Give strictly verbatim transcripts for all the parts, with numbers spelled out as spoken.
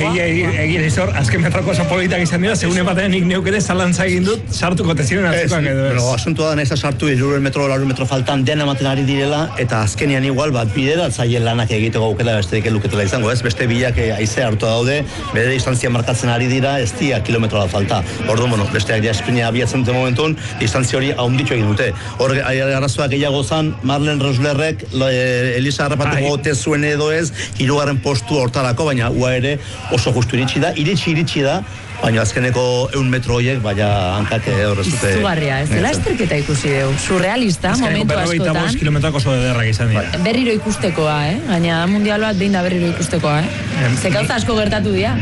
Egia izor, azken metroko oso politak izan dira, segune batean nik neuk ere zalantza egin dut, sartuko teziren hartukoak edo ez. Bueno, asuntua da neza sartu, irurren metro, larun metro faltan dena ematen ari direla, eta azkenian igual, bat bideratzaile lanak egiteko aukera besterik eluketela izango, ez? Beste bilak aizea hartu daude, bere distantzia markatzen ari dira, ez dia kilometroa falta. Orduan, bueno, besteak ja esprinia abiatzen dute momentun, distantzia hori haunditxo egin dute. Hor, arazoak gehiago zan, Marlen Roslerrek, Elisa Harrapatuko ote zuen edo ez, hirugarren postu hortarako, baina ua ere oso justu iritsi da, iritsi iritsi da, baina azkeneko eun metro horiek, baina hankak horrez dute. Izugarria, ez dela esterketa ikusi deu. Surrealista, momentu askotan. Azkeneko berrogeita bost kilometroak oso ederrak izan dira. Berriro ikustekoa, eh? Gaina mundial bat behin da berriro ikustekoa, eh? Zekauza asko gertatu dira.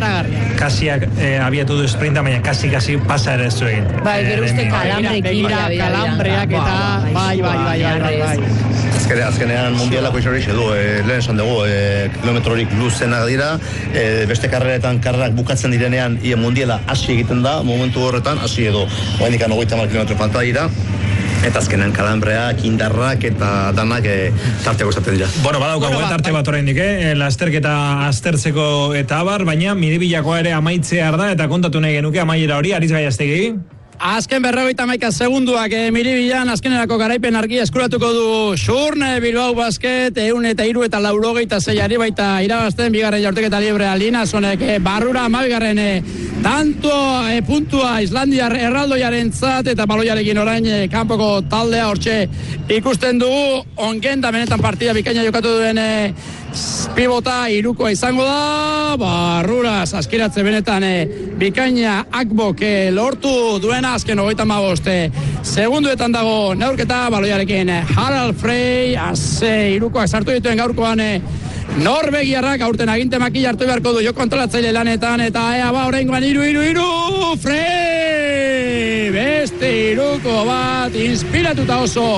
Kasiak abiatu du sprinta, baina kasi-kasi pasa ere ez egin. Bai, gero uste kalambrekin. Kalambreak eta bai, bai, bai, bai, bai. Azkenean mundialako izan hori du, lehen esan dugu, kilometrorik luzenak dira, beste karreretan karrerak bukatzen direnean, ia mundiala hasi egiten da, momentu horretan hasi edo, oain ikan hogeita hamar kilometro falta dira, eta azkenean kalambreak, indarrak eta danak e, tarteko esaten dira. Bueno, badaukagu, bueno, tarte bat oraindik, eh? Lasterketa aztertzeko eta abar, baina miribilakoa ere amaitzear da, eta kontatu nahi genuke amaiera hori, Aritz Gaiastegi. Azken berrogeita hamaika segunduak eh, miribilan azkenerako garaipen argia eskuratuko du Surne Bilbao Basket, eun eta iru eta laurogeita zeiari baita irabazten bigarren jaurteketa libre Linasonek eh, barrura amabigarren eh, tanto eh, puntua Islandiar erraldoiaren zat eta baloiarekin orain eh, kanpoko taldea hortxe ikusten dugu ongen da benetan partida bikaina jokatu duen eh, pibota irukoa izango da, barrura saskiratze benetan e, bikaina akbok e, lortu duena azken hogeita hamabost segunduetan dago neurketa baloiarekin Harald Frey, aze irukoak sartu dituen gaurkoan e, Norvegiarrak aurten aginte makila hartu beharko du joko antolatzaile lanetan eta ea ba oraingoan iru, iru, iru, Frey! Beste iruko bat inspiratuta oso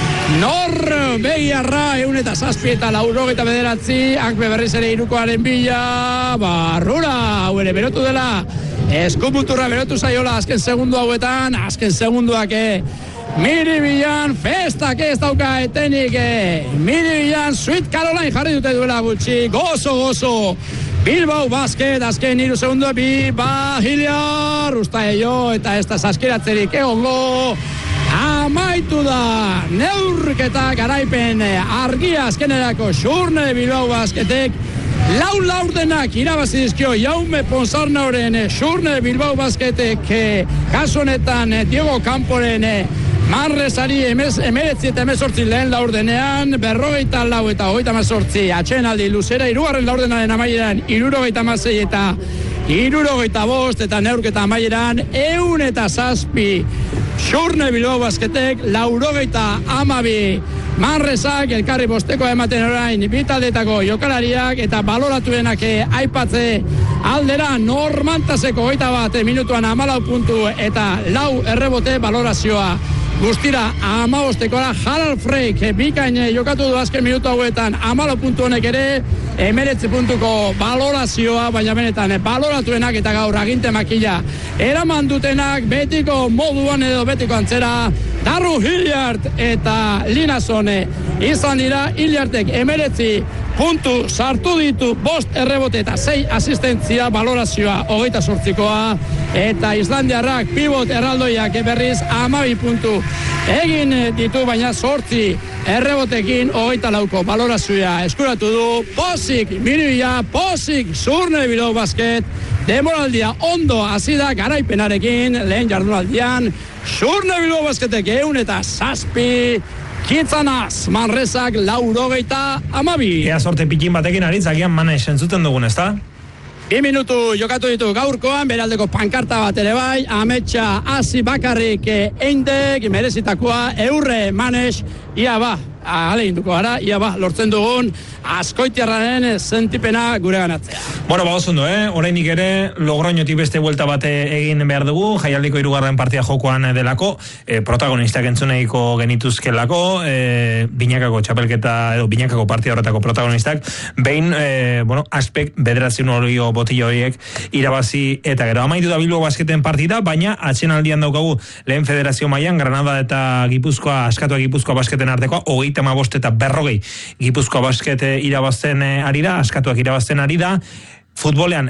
Norvegiarra eun eta zazpi eta laurogeita bederatzi, Akbe berriz ere irukoaren bila, barrura, hau ere berotu dela, eskuputurra berotu zaiola azken segundu hauetan, azken segunduak, eh, miribilan, festak ez dauka etenik, eh, miribilan, Sweet Caroline jarri dute duela gutxi, gozo, gozo, Bilbao Basket, azken iru segundu, bi, ba, Hilliar, usta ello, eta ez da saskiratzerik egongo, amaitu da neurketa garaipen argia azkenerako Surne Bilbao Basketek lau laurdenak irabazi dizkio Jaume Ponsarnauren Surne Bilbao Basketek kasu honetan Diego Camporen Manresari emeretzi eta emezortzi lehen laurdenean, berrogeita lau eta hogeita emezortzi atxenaldi luzera, irugarren laurdenaren amaieran irurogeita amasei eta irurogeita bost eta neurketa amaieran eun eta zazpi Surne Bilbao Basketek laurogeita amabi Manresak elkarri bosteko ematen orain bitaldetako jokalariak eta baloratuenak aipatze aldera Normantaseko hogeita bat minutuan hamalau puntu eta lau errebote balorazioa. Guztira hamabostekora Harald Freyk bikaine jokatu du azken minutu hauetan hamalau puntu honek ere emeretzi puntuko balorazioa, baina benetan baloratuenak eta gaur aginte makila eraman dutenak betiko moduan edo betiko antzera Darru Hilliard eta Linason izan dira. Hilliardek emeretzi puntu sartu ditu, bost errebote eta sei asistentzia, balorazioa hogeita sortzikoa, eta Islandiarrak pivot erraldoiak berriz hamabi puntu egin ditu, baina sortzi errebotekin hogeita lauko balorazioa eskuratu du. Pozik miribila, pozik Surne Bilbao Basket, demoraldia ondo hasi da garaipenarekin lehen jardunaldian. Surne Bilbao Basketek eun eta zazpi, Kitzanaz, Manresak laurogeita amabi. Ea sorte pikin batekin aritzakian Manes entzuten dugun, ez da? Bi minutu jokatu ditu gaurkoan, beraldeko pankarta bat ere bai, ametsa hasi bakarrik eindek, merezitakoa, eurre Manes, ia ba, ale induko gara, ia ba, lortzen dugun, Azkoitiarraren sentipena gure ganatzea. Bueno, ba, oso ondo, eh? Orainik ere, Logroñotik beste vuelta bate egin behar dugu, jaialdiko hirugarren partia jokoan delako, eh, protagonistak entzuneiko genituzkelako, eh, binakako txapelketa, edo binakako partia horretako protagonistak, behin, eh, bueno, aspek bederatziun horio botillo horiek irabazi eta gero. Amaitu da Bilbao Basketen partida, baina atxenaldian daukagu lehen federazio mailan Granada eta Gipuzkoa, askatua Gipuzkoa Basketen artekoa, hogeita hamabost eta berrogei Gipuzkoa Basket irabazten ari da, askatuak irabazten ari da. Futbolean